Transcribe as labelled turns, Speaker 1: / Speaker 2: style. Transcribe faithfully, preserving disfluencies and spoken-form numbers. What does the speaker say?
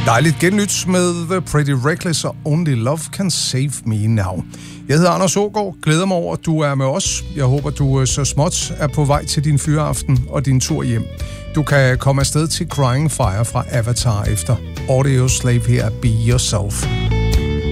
Speaker 1: Dejligt genlyt med The Pretty Reckless og Only Love Can Save Me Now. Jeg hedder Anders Aagaard. Glæder mig over, at du er med os. Jeg håber, du så småt er på vej til din fyreaften og din tur hjem. Du kan komme afsted til Crying Fire fra Avatar efter Audio Slave her, Be Yourself.